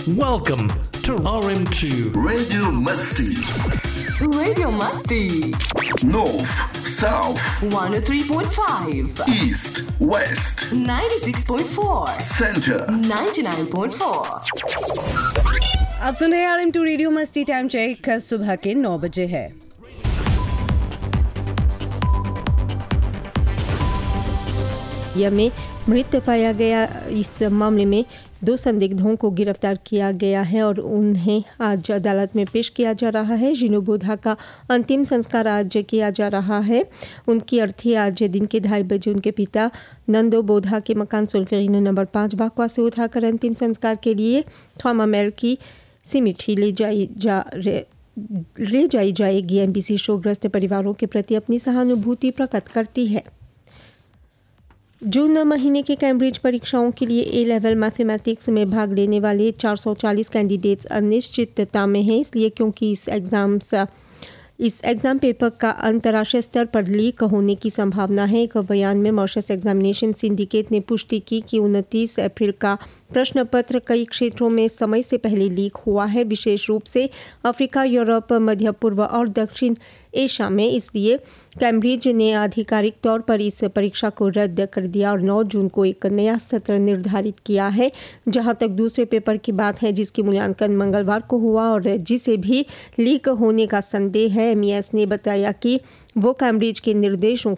Welcome to RM2 Radio Masti. Radio Masti. North, South, 103.5. East, West, 96.4. Center, 99.4. आप सुन रहे हैं RM2 radio मस्ती। Time check सुबह के 9 बजे है। में मृत पाया गया इस मामले में 2 संदिग्धों को गिरफ्तार किया गया है और उन्हें आज अदालत में पेश किया जा रहा है। जिनु बोधा का अंतिम संस्कार आज किया जा रहा है। उनकी अर्थी आज दिन के 2:30 बजे उनके पिता नंदो बोधा के मकान सोल्फेरिनो नंबर 5 भाकवा से उठाकर अंतिम संस्कार के लिए थॉमामेल की सिमिट्री ले जाई जाएगी। एमबीसी शोकग्रस्त परिवारों के प्रति अपनी सहानुभूति प्रकट करती है। जून महीने की कैम्ब्रिज परीक्षाओं के लिए ए लेवल मैथमेटिक्स में भाग लेने वाले 440 कैंडिडेट्स अनिश्चितता में हैं, इसलिए क्योंकि इस एग्ज़ाम पेपर का अंतर्राष्ट्रीय स्तर पर लीक होने की संभावना है। एक बयान में मॉरिशस एग्जामिनेशन सिंडिकेट ने पुष्टि की कि 29 अप्रैल का प्रश्न पत्र कई क्षेत्रों में समय से पहले लीक हुआ है, विशेष रूप से अफ्रीका, यूरोप, मध्य पूर्व और दक्षिण एशिया में। इसलिए कैम्ब्रिज ने आधिकारिक तौर पर इस परीक्षा को रद्द कर दिया और 9 जून को एक नया सत्र निर्धारित किया है। जहां तक दूसरे पेपर की बात है, जिसकी मूल्यांकन मंगलवार को हुआ और जिसे भी लीक होने का संदेह है, एमईएस ने बताया कि वो कैम्ब्रिज के निर्देशों